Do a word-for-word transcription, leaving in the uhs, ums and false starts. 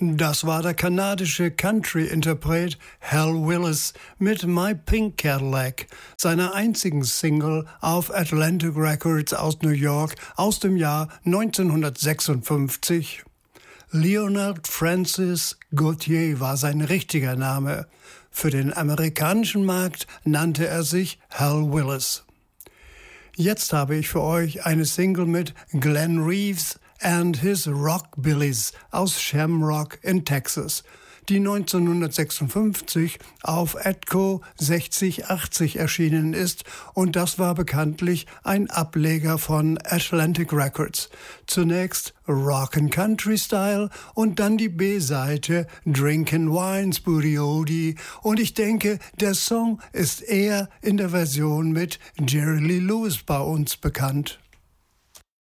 Das war der kanadische Country-Interpret Hal Willis mit My Pink Cadillac, seiner einzigen Single auf Atlantic Records aus New York aus dem Jahr neunzehnhundertsechsundfünfzig. Leonard Francis Gauthier war sein richtiger Name. Für den amerikanischen Markt nannte er sich Hal Willis. Jetzt habe ich für euch eine Single mit Glenn Reeves and his Rockbillys aus Shamrock in Texas, die neunzehnhundertsechsundfünfzig auf Atco sechzig achtzig erschienen ist, und das war bekanntlich ein Ableger von Atlantic Records. Zunächst Rockin' Country Style und dann die B-Seite Drinkin' Wines Booty-Odie, und ich denke, der Song ist eher in der Version mit Jerry Lee Lewis bei uns bekannt.